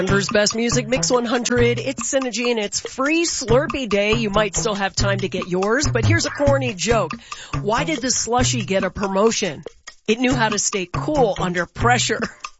Denver's Best Music Mix 100. It's Synergy and it's free Slurpee Day. You might still have time to get yours, but here's a corny joke. Why did the slushie get a promotion? It knew how to stay cool under pressure.